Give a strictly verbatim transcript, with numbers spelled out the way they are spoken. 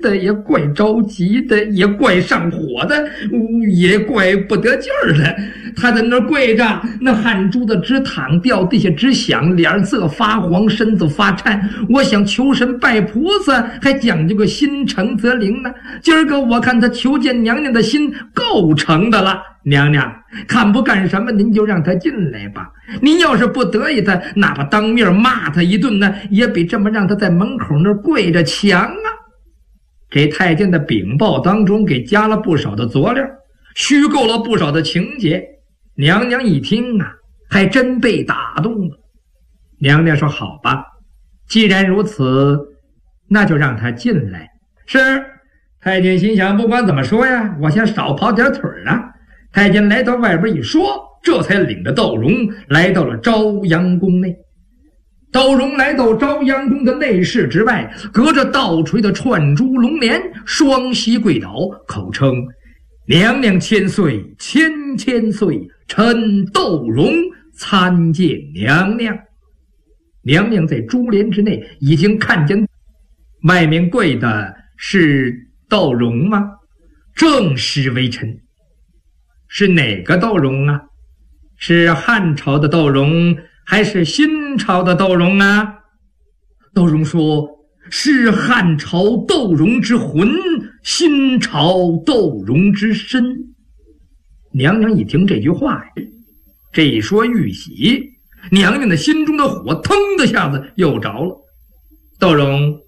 的，也怪着急的，也怪上火的，也怪不得劲儿的。他在那儿跪着，那汗珠子直淌，掉地下直响，脸色发黄，身子发颤。我想求神拜菩萨，还讲究个心诚则灵呢。今儿个我看他求见娘娘的心够诚的了。娘娘看不干什么，您就让他进来吧。您要是不得意他，哪怕当面骂他一顿呢，也比这么让他在门口那儿跪着强啊。这太监的禀报当中给加了不少的佐料，虚构了不少的情节。娘娘一听啊，还真被打动了。娘娘说好吧，既然如此，那就让他进来。是。太监心想，不管怎么说呀，我先少跑点腿啊。太监来到外边一说，这才领着窦融来到了朝阳宫内。窦融来到朝阳宫的内室之外，隔着倒垂的串珠龙帘，双膝跪倒，口称娘娘千岁，千千岁，臣窦融参见娘娘。娘娘在珠帘之内已经看见外面跪的是窦融吗？正是微臣。是哪个窦融啊？是汉朝的窦融还是新朝的窦融啊？窦融说，是汉朝窦融之魂，新朝窦融之身。娘娘一听这句话，这一说玉玺，娘娘的心中的火腾的下子又着了。窦融，